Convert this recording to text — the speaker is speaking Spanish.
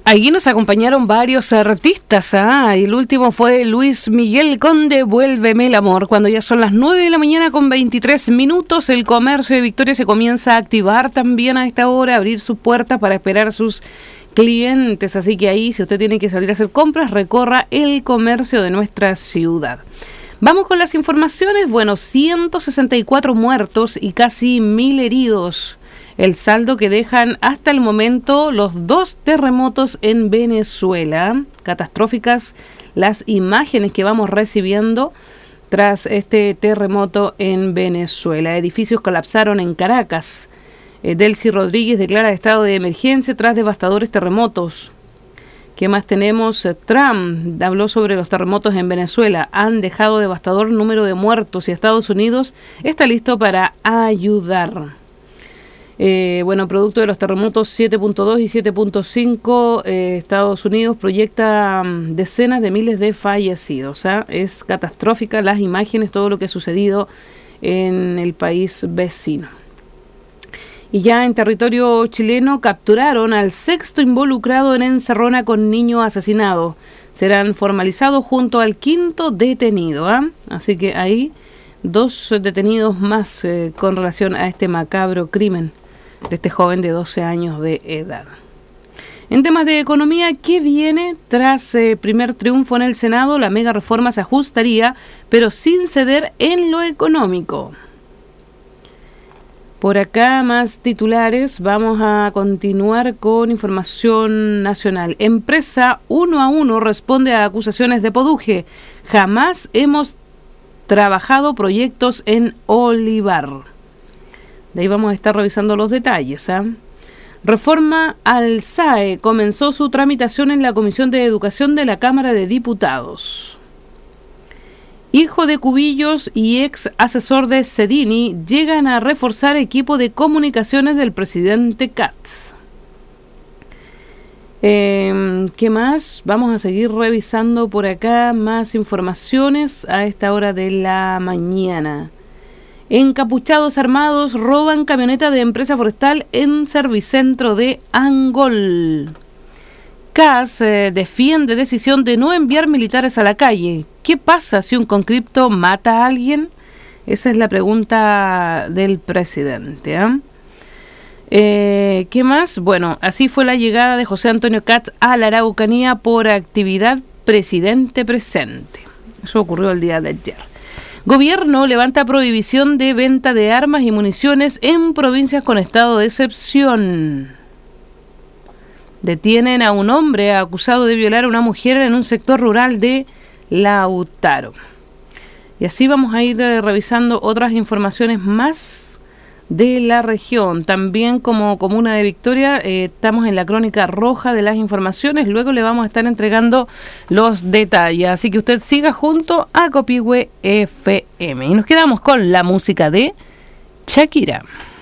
Allí nos acompañaron varios artistas, y el último fue Luis Miguel con Devuélveme el amor. Cuando ya son las 9 de la mañana con 23 minutos, el comercio de Victoria se comienza a activar también a esta hora, a abrir sus puertas para esperar sus clientes. Así que ahí, si usted tiene que salir a hacer compras, recorra el comercio de nuestra ciudad. Vamos con las informaciones. Bueno, 164 muertos y casi 1.000 heridos. El saldo que dejan hasta el momento los 2 terremotos en Venezuela. Catastróficas las imágenes que vamos recibiendo tras este terremoto en Venezuela. Edificios colapsaron en Caracas. Delcy Rodríguez declara estado de emergencia tras devastadores terremotos. ¿Qué más tenemos? Trump habló sobre los terremotos en Venezuela. Han dejado devastador número de muertos y Estados Unidos está listo para ayudar. Producto de los terremotos 7.2 y 7.5, Estados Unidos proyecta decenas de miles de fallecidos. Es catastrófica las imágenes, todo lo que ha sucedido en el país vecino. Y ya en territorio chileno capturaron al 6º involucrado en encerrona con niño asesinado. Serán formalizados junto al 5º detenido. Así que ahí 2 detenidos más con relación a este macabro crimen de este joven de 12 años de edad. En temas de economía, ¿qué viene? Tras primer triunfo en el Senado, la mega reforma se ajustaría, pero sin ceder en lo económico. Por acá más titulares, vamos a continuar con información nacional. Empresa 1&1 responde a acusaciones de Poduje. Jamás hemos trabajado proyectos en Olivar. De ahí vamos a estar revisando los detalles. Reforma al SAE comenzó su tramitación en la Comisión de Educación de la Cámara de Diputados. Hijo de Cubillos y ex asesor de Cedini llegan a reforzar equipo de comunicaciones del presidente Katz. ¿Qué más? Vamos a seguir revisando por acá más informaciones a esta hora de la mañana. Encapuchados armados roban camioneta de empresa forestal en Servicentro de Angol. CAS defiende decisión de no enviar militares a la calle. ¿Qué pasa si un conscripto mata a alguien? Esa es la pregunta del presidente. ¿Qué más? Bueno, así fue la llegada de José Antonio Katz a la Araucanía por actividad presidente presente. Eso ocurrió el día de ayer. Gobierno levanta prohibición de venta de armas y municiones en provincias con estado de excepción. Detienen a un hombre acusado de violar a una mujer en un sector rural de Lautaro. Y así vamos a ir revisando otras informaciones más de la región. También como comuna de Victoria estamos en la crónica roja de las informaciones. Luego le vamos a estar entregando los detalles. Así que usted siga junto a Copihue FM. Y nos quedamos con la música de Shakira.